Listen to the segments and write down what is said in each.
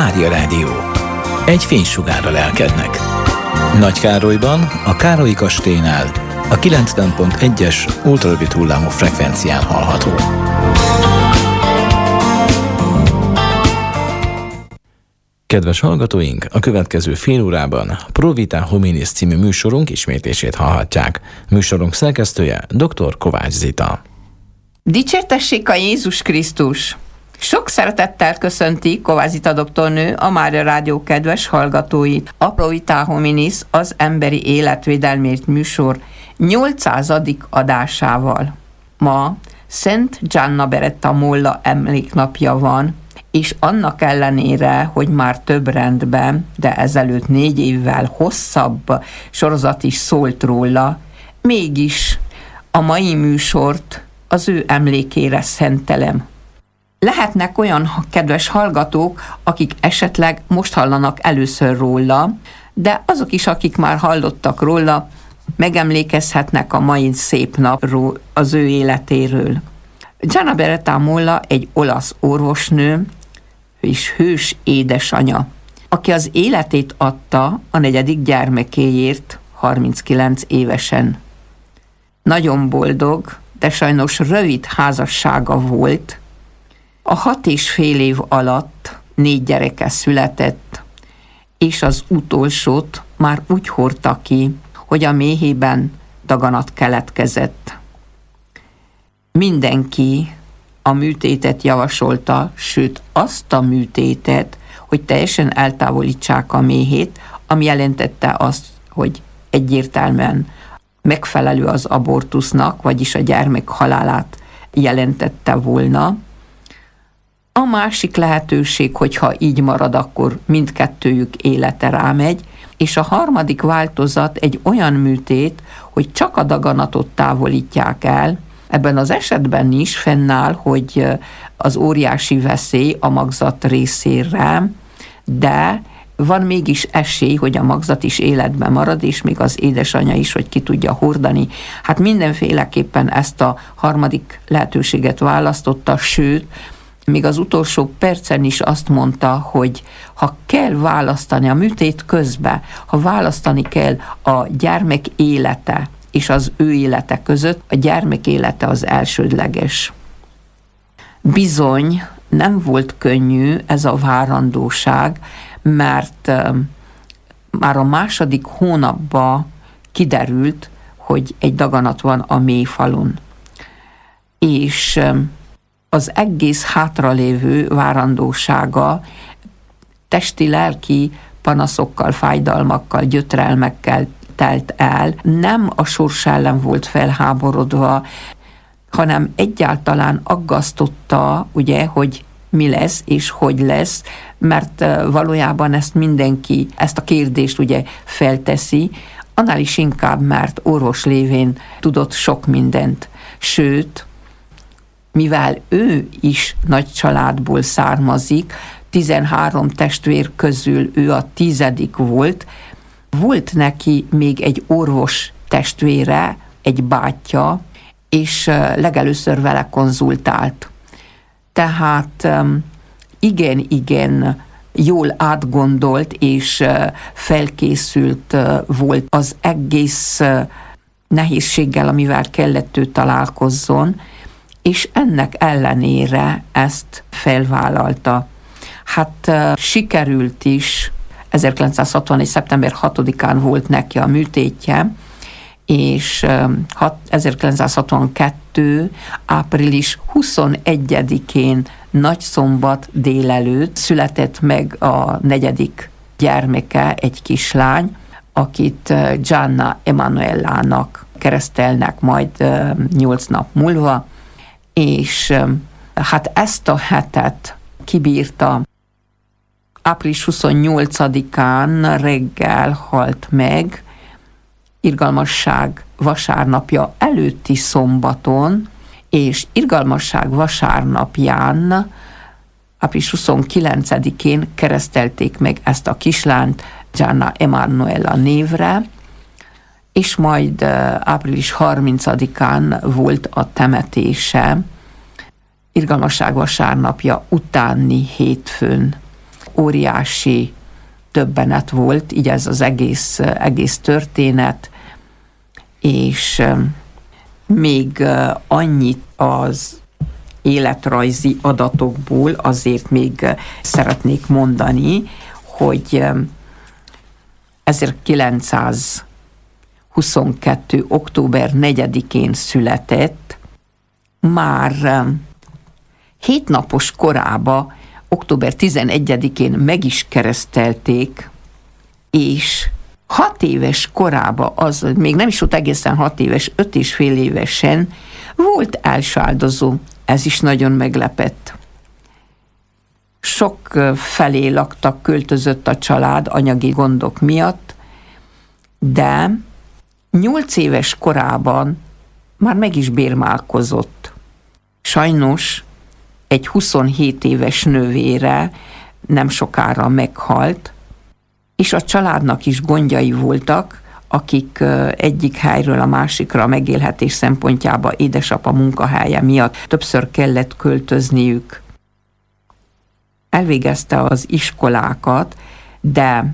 Mária Rádió. Egy fénysugár a lelkednek. Nagykárolyban, a Károlyi kastélynál, a 90.1-es ultrarövid hullámú frekvencián hallható. Kedves hallgatóink, a következő fél órában Pro Vita Hominis című műsorunk ismétlését hallhatják. Műsorunk szerkesztője dr. Kovács Zita. Dicsértessék a Jézus Krisztus! Sok szeretettel köszönti Kovács Zita doktornő a Mária Rádió kedves hallgatóit. A Pro Vita Hominis, az emberi életvédelmért műsor 800. adásával. Ma Szent Gianna Beretta Molla emléknapja van, és annak ellenére, hogy már több rendben, de ezelőtt 4 évvel hosszabb sorozat is szólt róla, mégis a mai műsort az ő emlékére szentelem. Lehetnek olyan kedves hallgatók, akik esetleg most hallanak először róla, de azok is, akik már hallottak róla, megemlékezhetnek a mai szép napról, az ő életéről. Gianna Beretta Molla egy olasz orvosnő és hős édesanya, aki az életét adta a 4. gyermekéért 39 évesen. Nagyon boldog, de sajnos rövid házassága volt. A 6,5 év alatt 4 gyereke született, és az utolsót már úgy hordta ki, hogy a méhében daganat keletkezett. Mindenki a műtétet javasolta, sőt azt a műtétet, hogy teljesen eltávolítsák a méhét, ami jelentette azt, hogy egyértelműen megfelelő az abortusznak, vagyis a gyermek halálát jelentette volna. A másik lehetőség, hogyha így marad, akkor mindkettőjük élete rámegy, és a harmadik változat egy olyan műtét, hogy csak a daganatot távolítják el. Ebben az esetben is fennáll, hogy az óriási veszély a magzat részére, de van mégis esély, hogy a magzat is életben marad, és még az édesanyja is, hogy ki tudja hordani. Hát mindenféleképpen ezt a harmadik lehetőséget választotta, sőt, még az utolsó percen is azt mondta, hogy ha kell választani a műtét közben, ha választani kell a gyermek élete és az ő élete között, a gyermek élete az elsődleges. Bizony nem volt könnyű ez a várandóság, mert már a 2. hónapban kiderült, hogy egy daganat van a méhfalon. És az egész hátralévő várandósága testi-lelki panaszokkal, fájdalmakkal, gyötrelmekkel telt el. Nem a sors ellen volt felháborodva, hanem egyáltalán aggasztotta, ugye, hogy mi lesz és hogy lesz, mert valójában ezt mindenki, ezt a kérdést ugye felteszi, annál is inkább, mert orvos lévén tudott sok mindent. Sőt, mivel ő is nagy családból származik, 13 testvér közül ő a 10. volt, volt neki még egy orvos testvére, egy bátyja, és legelőször vele konzultált. Tehát igen, jól átgondolt és felkészült volt az egész nehézséggel, amivel kellett ő találkozzon, és ennek ellenére ezt felvállalta. Hát sikerült is, 1961. szeptember 6-án volt neki a műtétje, és 1962. április 21-én nagyszombat délelőtt született meg a 4. gyermeke, egy kislány, akit Gianna Emanuellának keresztelnek majd 8 nap múlva, és hát ezt a hetet kibírta. Április 28-án reggel halt meg, irgalmasság vasárnapja előtti szombaton, és irgalmasság vasárnapján, április 29-én keresztelték meg ezt a kislányt Gianna Emanuella névre, és majd április 30-án volt a temetése, irgalmasság vasárnapja utáni hétfőn. óriási döbbenet volt, így ez az egész történet, és még annyit az életrajzi adatokból azért még szeretnék mondani, hogy 1922. október 4-én született, már 7 napos korába, október 11-én meg is keresztelték, és 6 éves korába, az még nem is volt egészen 6 éves, 5,5 évesen volt elsáldozó. Ez is nagyon meglepett. Sok felé laktak, költözött a család anyagi gondok miatt, de 8 éves korában már meg is bérmálkozott. Sajnos egy 27 éves nővére nem sokára meghalt, és a családnak is gondjai voltak, akik egyik helyről a másikra a megélhetés szempontjába édesapa munkahelye miatt többször kellett költözniük. Elvégezte az iskolákat, de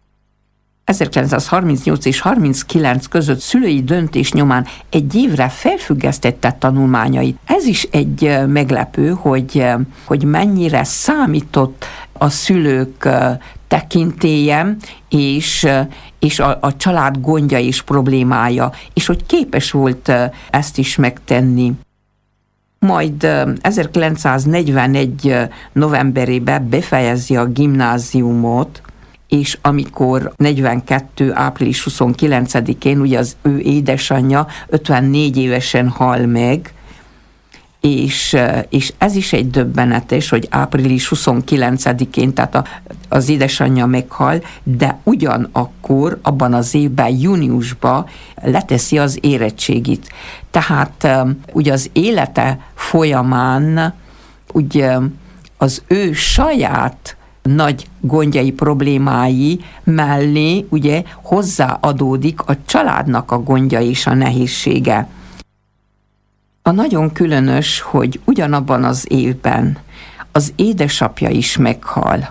1938 és 39 között szülői döntés nyomán egy évre felfüggesztette tanulmányait. Ez is egy meglepő, hogy mennyire számított a szülők tekintélye, és a család gondja és problémája, és hogy képes volt ezt is megtenni. Majd 1941. novemberében befejezi a gimnáziumot, és amikor 42. április 29-én, ugye az ő édesanyja 54 évesen hal meg, és ez is egy döbbenetes, hogy április 29-én, tehát az édesanyja meghal, de ugyanakkor abban az évben, júniusban leteszi az érettségit. Tehát ugye az élete folyamán ugye az ő saját nagy gondjai, problémái mellé ugye hozzáadódik a családnak a gondja és a nehézsége. A nagyon különös, hogy ugyanabban az évben az édesapja is meghal.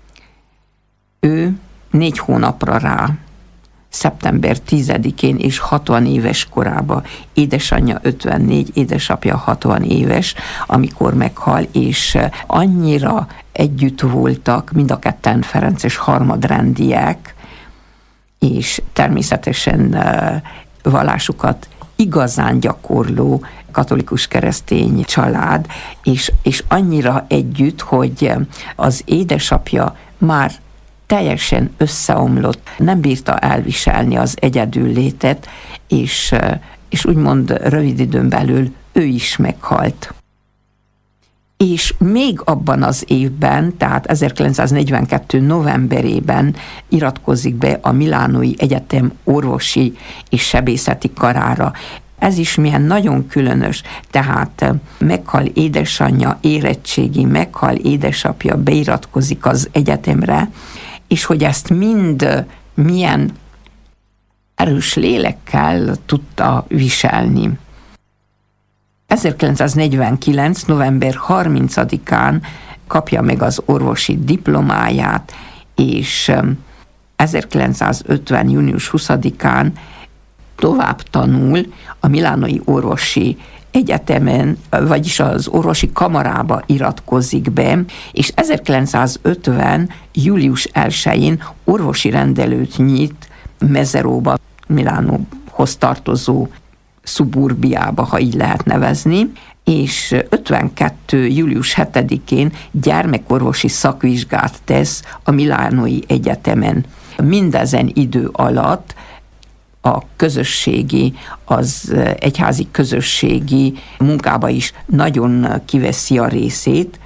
Ő 4 hónapra rá, szeptember 10-én és 60 éves korában, édesanyja 54, édesapja 60 éves, amikor meghal, és annyira együtt voltak, mind a ketten ferences harmadrendiek, és természetesen vallásukat igazán gyakorló katolikus keresztény család, és annyira együtt, hogy az édesapja már teljesen összeomlott, nem bírta elviselni az egyedüllétet, és úgymond rövid időn belül ő is meghalt. És még abban az évben, tehát 1942. novemberében iratkozik be a Milánói Egyetem orvosi és sebészeti karára. Ez is milyen nagyon különös, tehát meghal édesanyja, érettségi, meghal édesapja, beiratkozik az egyetemre, és hogy ezt mind milyen erős lélekkel tudta viselni. 1949. november 30-án kapja meg az orvosi diplomáját, és 1950. június 20-án tovább tanul a Milánói Orvosi Egyetemen, vagyis az orvosi kamarába iratkozik be, és 1950. július 1-én orvosi rendelőt nyit Mezeróba, Milánóhoz tartozó szuburbiába, ha így lehet nevezni, és 52. július 7-én gyermekorvosi szakvizsgát tesz a Milánói Egyetemen. Mindezen idő alatt a közösségi, az egyházi közösségi munkába is nagyon kiveszi a részét.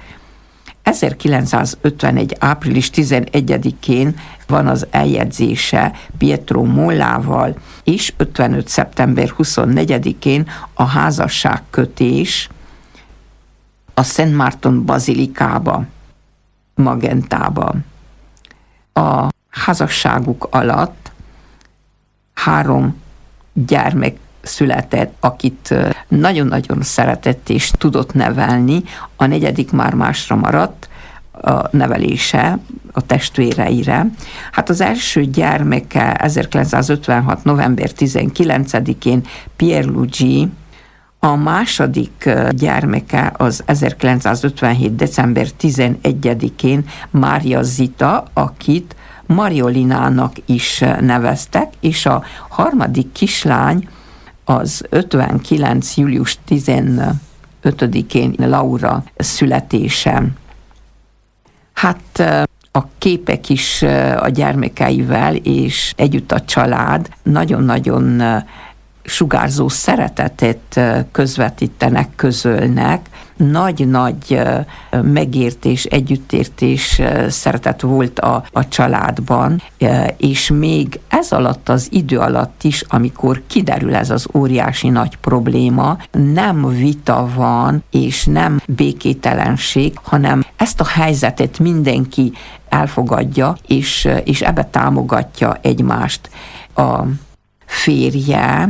1951. április 11-én van az eljegyzése Pietro Mollával, és 55. szeptember 24-én a házasságkötés a Szent Márton bazilikába, Magentába. A házasságuk alatt 3 gyermek született, akit nagyon-nagyon szeretett és tudott nevelni. A 4. már másra maradt a nevelése, a testvéreire. Hát az első gyermeke 1956. november 19-én Pierluigi, a második gyermeke az 1957. december 11-én Mária Zita, akit Mariolinának is neveztek, és a harmadik kislány az 59. július 15-én Laura születése. Hát a képek is a gyermekeivel és együtt a család nagyon-nagyon sugárzó szeretetet közvetítenek, közölnek. Nagy-nagy megértés, együttértés, szeretet volt a családban, és még ez alatt az idő alatt is, amikor kiderül ez az óriási nagy probléma, nem vita van, és nem békételenség, hanem ezt a helyzetet mindenki elfogadja, és ebbe támogatja egymást. A férje,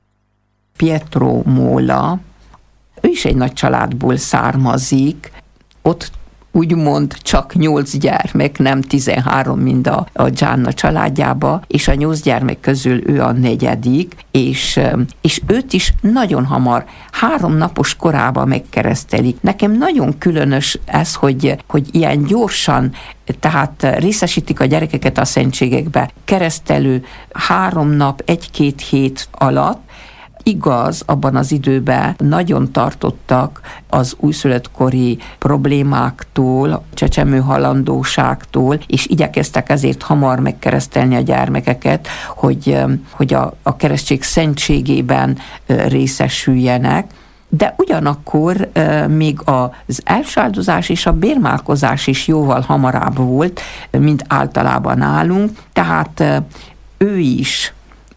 Pietro Mola, ő is egy nagy családból származik, ott úgymond csak 8 gyermek, nem 13, mint a Gianna családjába, és a 8 gyermek közül ő a 4., és őt is nagyon hamar, 3 napos korában megkeresztelik. Nekem nagyon különös ez, hogy ilyen gyorsan, tehát részesítik a gyerekeket a szentségekbe, keresztelő 3 nap, 1-2 hét alatt. Igaz, abban az időben nagyon tartottak az újszülöttkori problémáktól, csecsemőhalandóságtól, és igyekeztek ezért hamar megkeresztelni a gyermekeket, hogy a keresztség szentségében részesüljenek. De ugyanakkor még az elsáldozás és a bérmálkozás is jóval hamarabb volt, mint általában nálunk, tehát ő is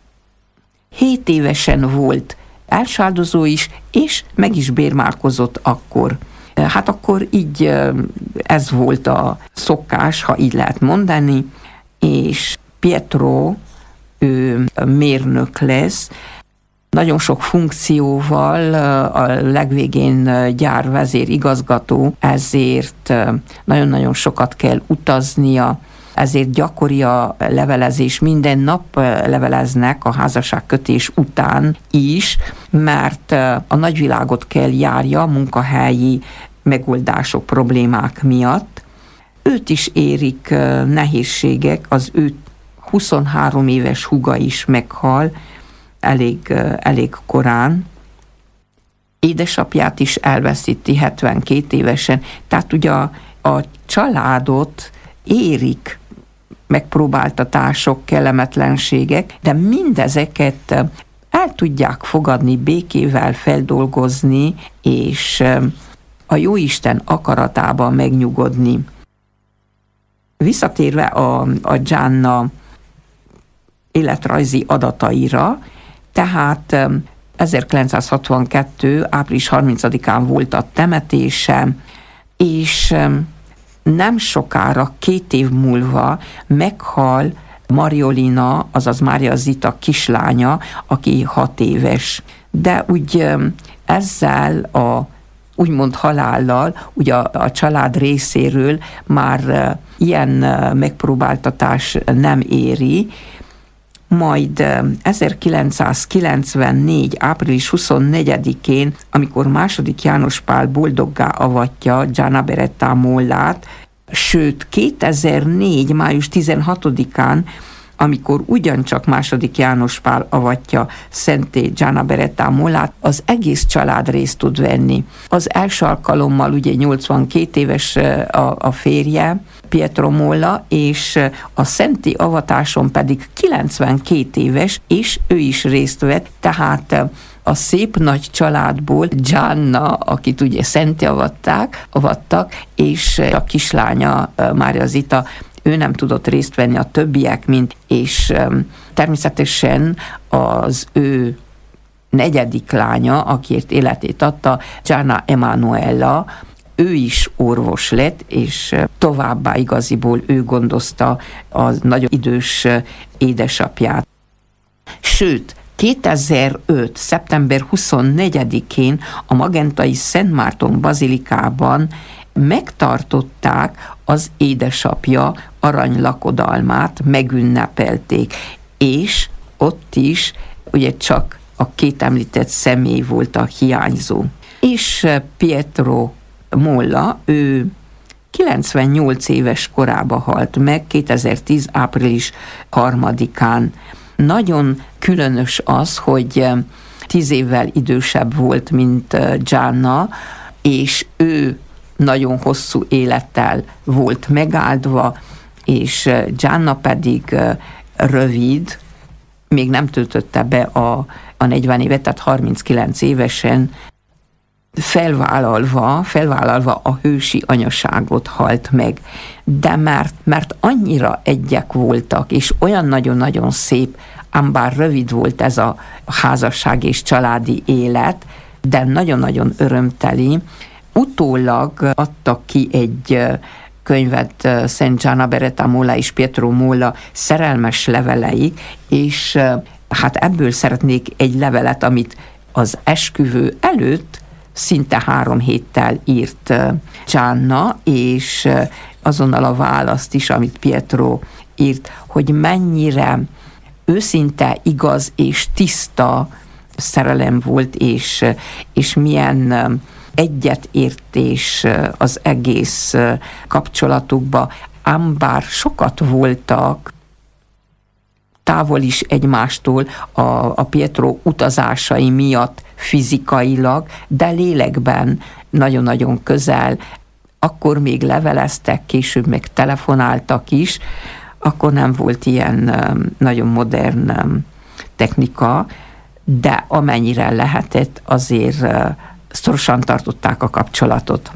7 évesen volt elsáldozó is, és meg is bérmálkozott akkor. Hát akkor így ez volt a szokás, ha így lehet mondani, és Pietro, ő mérnök lesz, nagyon sok funkcióval, a legvégén gyárvezér, igazgató, ezért nagyon-nagyon sokat kell utaznia, ezért gyakori a levelezés, minden nap leveleznek a házasságkötés után is, mert a nagyvilágot kell járja munkahelyi megoldások, problémák miatt. Őt is érik nehézségek, az ő 23 éves húga is meghal elég korán. Édesapját is elveszíti 72 évesen, tehát ugye a családot érik megpróbáltatások, kellemetlenségek, de mindezeket el tudják fogadni, békével feldolgozni, és a Jóisten akaratában megnyugodni. Visszatérve a Gianna életrajzi adataira, tehát 1962. április 30-án volt a temetése, és nem sokára, 2 év múlva meghal Mariolina, azaz Mária Zita kislánya, aki 6 éves. De úgy ezzel a úgymond halállal, ugye a család részéről már ilyen megpróbáltatás nem éri, majd 1994. április 24-én, amikor II. János Pál boldoggá avatja Gianna Beretta Mollát, sőt 2004. május 16-án, amikor ugyancsak II. János Pál avatja szenté Gianna Beretta Mollát, az egész család részt tud venni. Az első alkalommal ugye 82 éves a férje, Pietro Molla, és a szenti avatáson pedig 92 éves, és ő is részt vett, tehát a szép nagy családból Gianna, akit ugye szenti avattak, és a kislánya Mária Zita, ő nem tudott részt venni, a többiek mint, és természetesen az ő 4. lánya, akiért életét adta, Gianna Emanuela, ő is orvos lett, és továbbá igaziból ő gondozta a nagyon idős édesapját. Sőt, 2005. szeptember 24-én a magentai Szent Márton bazilikában megtartották az édesapja arany lakodalmát megünnepelték, és ott is ugye csak a két említett személy volt a hiányzó. És Pietro Molla, ő 98 éves korában halt meg, 2010. április 3-án. Nagyon különös az, hogy 10 évvel idősebb volt, mint Gianna, és ő nagyon hosszú élettel volt megáldva, és Gianna pedig rövid, még nem töltötte be a 40 évet, tehát 39 évesen felvállalva a hősi anyaságot halt meg. De mert annyira egyek voltak, és olyan nagyon-nagyon szép, ám bár rövid volt ez a házasság és családi élet, de nagyon-nagyon örömteli. Utólag adtak ki egy könyvet Szent Gianna Beretta Molla és Pietro Molla szerelmes levelei, és hát ebből szeretnék egy levelet, amit az esküvő előtt szinte 3 héttel írt Gianna, és azonnal a választ is, amit Pietro írt, hogy mennyire őszinte, igaz és tiszta szerelem volt, és milyen egyetértés az egész kapcsolatukba, ám bár sokat voltak távol is egymástól a Pietro utazásai miatt fizikailag, de lélekben nagyon-nagyon közel. Akkor még leveleztek, később meg telefonáltak is, akkor nem volt ilyen nagyon modern technika, de amennyire lehetett, azért szorosan tartották a kapcsolatot.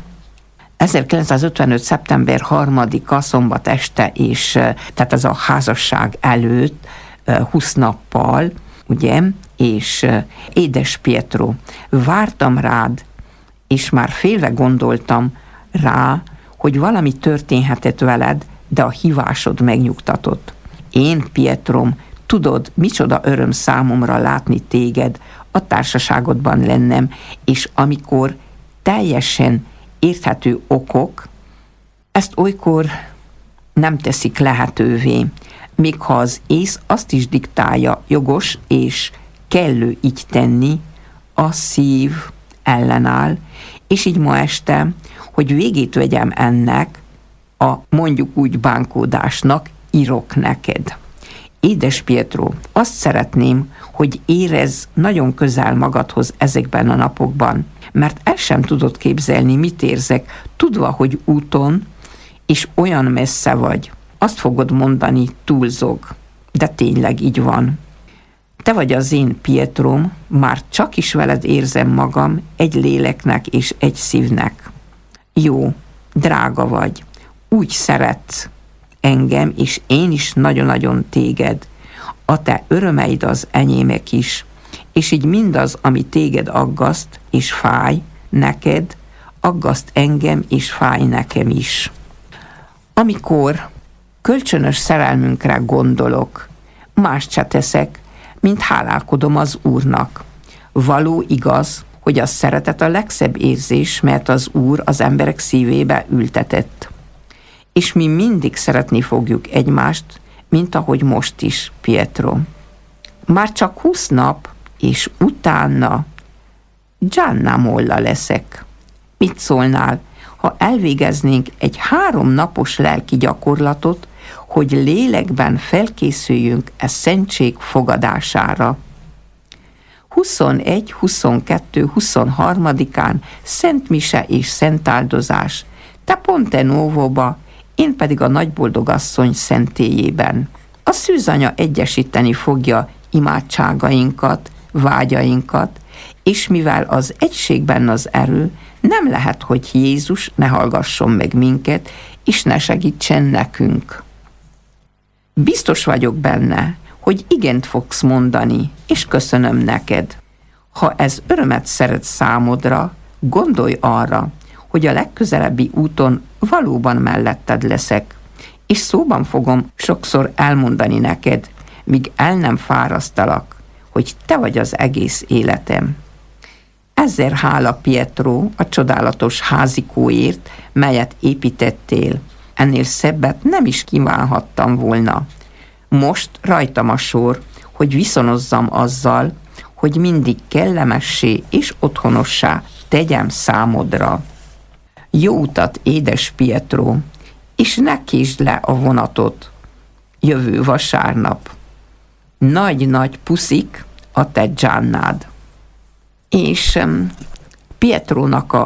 1955. szeptember 3-a szombat este, és tehát ez a házasság előtt 20 nappal, ugye, és édes Pietro, vártam rád, és már félve gondoltam rá, hogy valami történhetett veled, de a hívásod megnyugtatott. Én, Pietrom, tudod, micsoda öröm számomra látni téged, a társaságodban lennem, és amikor teljesen érthető okok ezt olykor nem teszik lehetővé, még ha az ész azt is diktálja, jogos és kellő így tenni, a szív ellenáll, és így ma este, hogy végét vegyem ennek a mondjuk úgy bánkódásnak, írok neked. Édes Pietro, azt szeretném, hogy érezz nagyon közel magadhoz ezekben a napokban, mert el sem tudod képzelni, mit érzek, tudva, hogy úton, és olyan messze vagy. Azt fogod mondani, túlzog, de tényleg így van. Te vagy az én Pietrom, már csak is veled érzem magam egy léleknek és egy szívnek. Jó, drága vagy, úgy szeretsz engem, és én is nagyon-nagyon téged. A te örömeid az enyémek is, és így mindaz, ami téged aggaszt és fáj neked, aggaszt engem és fáj nekem is. Amikor kölcsönös szerelmünkre gondolok, más se teszek, mint hálálkodom az Úrnak. Való igaz, hogy a szeretet a legszebb érzés, mert az Úr az emberek szívébe ültetett. És mi mindig szeretni fogjuk egymást, mint ahogy most is, Pietro. Már csak 20 nap, és utána Gianna Molla leszek. Mit szólnál, ha elvégeznénk egy 3 napos lelki gyakorlatot, hogy lélekben felkészüljünk e szentség fogadására? 21, 22, 23-án Szent Mise és Szent Áldozás, te Ponte Novoba, én pedig a Nagyboldogasszony szentélyében. A szűzanya egyesíteni fogja imádságainkat, vágyainkat, és mivel az egységben az erő, nem lehet, hogy Jézus ne hallgasson meg minket, és ne segítsen nekünk. Biztos vagyok benne, hogy igent fogsz mondani, és köszönöm neked. Ha ez örömet szeret számodra, gondolj arra, hogy a legközelebbi úton valóban melletted leszek, és szóban fogom sokszor elmondani neked, míg el nem fárasztalak, hogy te vagy az egész életem. Ezzel hála, Pietro, a csodálatos házikóért, melyet építettél ennél szebbet nem is kívánhattam volna. Most rajtam a sor, hogy viszonozzam azzal, hogy mindig kellemessé és otthonossá tegyem számodra. Jó utat, édes Pietro, és ne késd le a vonatot. Jövő vasárnap. Nagy-nagy puszik, a te Giannád. És Pietrónak a